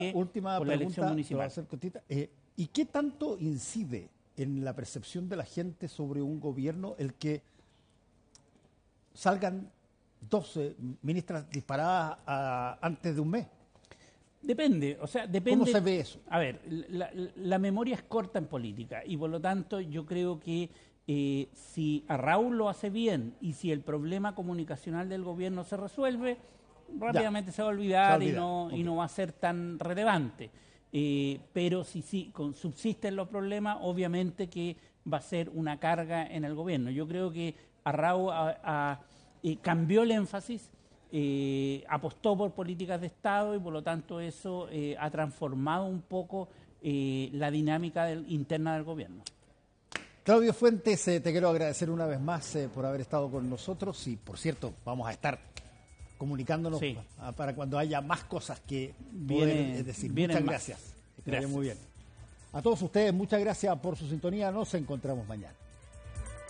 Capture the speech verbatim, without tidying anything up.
última por la pregunta, elección municipal. lo voy a hacer cortita. Eh, ¿Y qué tanto incide en la percepción de la gente sobre un gobierno el que salgan doce ministras disparadas a, antes de un mes? Depende, o sea, depende. ¿Cómo se ve eso? A ver, la, la memoria es corta en política y por lo tanto yo creo que eh, si a Raúl lo hace bien y si el problema comunicacional del gobierno se resuelve, rápidamente ya. se va a olvidar, se va a olvidar. y, no, okay. y no va a ser tan relevante. Eh, pero si sí, con, subsisten los problemas, obviamente que va a ser una carga en el gobierno. Yo creo que a Raúl a, a, eh, cambió el énfasis, eh, apostó por políticas de Estado y por lo tanto eso eh, ha transformado un poco eh, la dinámica del, interna del gobierno. Claudio Fuentes, eh, te quiero agradecer una vez más eh, por haber estado con nosotros y por cierto vamos a estar comunicándonos sí. a, para cuando haya más cosas que viene, poder eh, decir. Muchas más. gracias. gracias. Muy bien. A todos ustedes, muchas gracias por su sintonía. Nos encontramos mañana.